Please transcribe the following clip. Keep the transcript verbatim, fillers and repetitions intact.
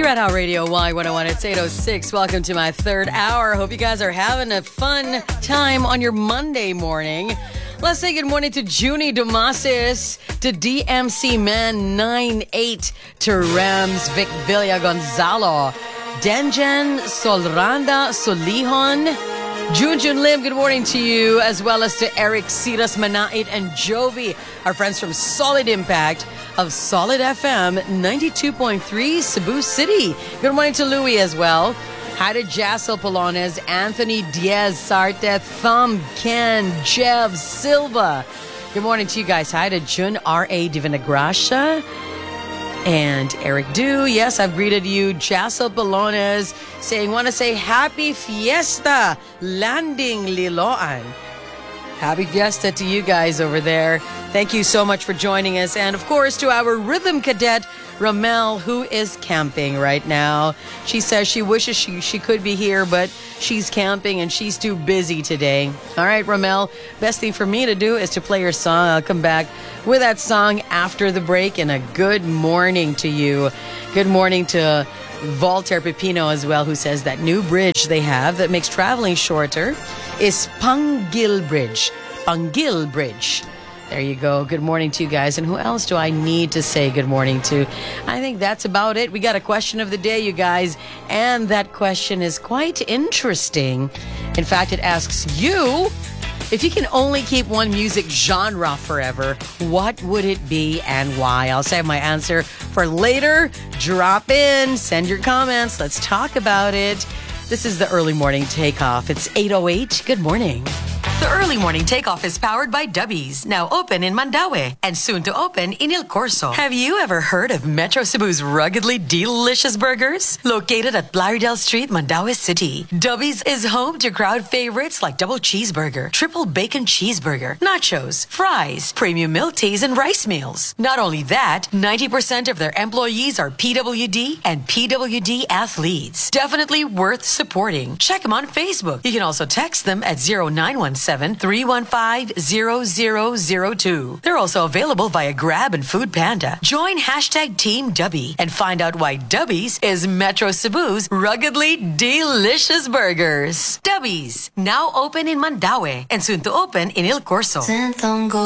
You're at How Radio Y one oh one. It's eight oh six. Welcome to my third hour. Hope you guys are having a fun time on your Monday morning. Let's say good morning to Junie Dumasis, to D M C Man nine eight, to Rams Vic Villa Gonzalo, Denjan Solranda Solihon, Junjun Lim, good morning to you, as well as to Eric Siras Manait and Jovi, our friends from Solid Impact of Solid F M ninety-two point three Cebu City. Good morning to Louie as well. Hi to Jassel Polones, Anthony Diaz, Sarte, Thumb, Ken, Jev, Silva. Good morning to you guys. Hi to Jun R A Divinagracia and Eric Du. Yes, I've greeted you. Jassel Polones saying, want to say happy fiesta, landing Liloan. Happy fiesta to you guys over there. Thank you so much for joining us. And of course, to our rhythm cadet, Ramel, who is camping right now. She says she wishes she, she could be here, but she's camping and she's too busy today. All right, Ramel, best thing for me to do is to play your song. I'll come back with that song after the break. And a good morning to you. Good morning to Voltaire Pepino as well, who says that new bridge they have that makes traveling shorter is Pangil Bridge. Pangil Bridge. There you go. Good morning to you guys. And who else do I need to say good morning to? I think that's about it. We got a question of the day, you guys. And that question is quite interesting. In fact, it asks you, if you can only keep one music genre forever, what would it be and why? I'll save my answer for later. Drop in. Send your comments. Let's talk about it. This is the Early Morning Takeoff. It's eight oh eight. Good morning. The Early Morning Takeoff is powered by Dubbies, now open in Mandaue and soon to open in Il Corso. Have you ever heard of Metro Cebu's ruggedly delicious burgers? Located at Blaridel Street, Mandaue City, Dubbies is home to crowd favorites like double cheeseburger, triple bacon cheeseburger, nachos, fries, premium milk teas, and rice meals. Not only that, ninety percent of their employees are P W D and P W D athletes. Definitely worth supporting. Check them on Facebook. You can also text them at zero nine one seven, three one five, zero zero zero two. They're also available via Grab and Food Panda. Join hashtag Team Dubby and find out why Dubbies is Metro Cebu's ruggedly delicious burgers. Dubbies, now open in Mandaue and soon to open in Il Corso.